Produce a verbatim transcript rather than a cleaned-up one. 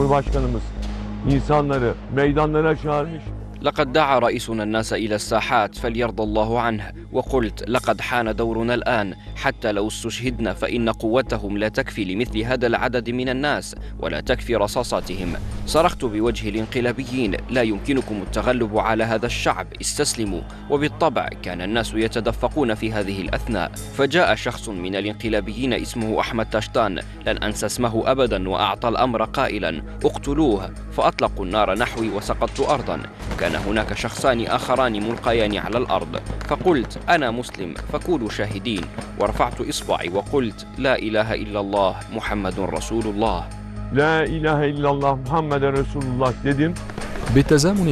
Cumhurbaşkanımız insanları meydanlara çağırmış. لقد دعا رئيسنا الناس إلى الساحات فليرضى الله عنه، وقلت لقد حان دورنا الآن، حتى لو استشهدنا فإن قوتهم لا تكفي لمثل هذا العدد من الناس ولا تكفي رصاصاتهم. صرخت بوجه الانقلابيين: لا يمكنكم التغلب على هذا الشعب، استسلموا. وبالطبع كان الناس يتدفقون في هذه الأثناء، فجاء شخص من الانقلابيين اسمه أحمد تاشتان، لن أنسى اسمه أبدا، وأعطى الأمر قائلا: اقتلوه. فأطلقوا النار نحوي وسقطت أرضا. كان هناك شخصان آخران ملقيان على الأرض، فقلت: أنا مسلم فكونوا شاهدين، ورفعت إصبعي وقلت: لا إله إلا الله محمد رسول الله. La ilahe illallah Muhammeden Resulullah dedim. بالتزامن